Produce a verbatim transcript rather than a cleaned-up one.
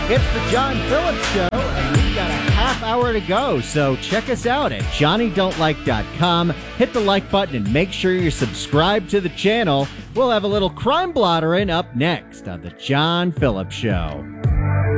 It's the John Phillips Show, and we've got a half hour to go, so check us out at Johnny Don't Like dot com. Hit the like button and make sure you're subscribed to the channel. We'll have a little crime blottering up next on the John Phillips Show.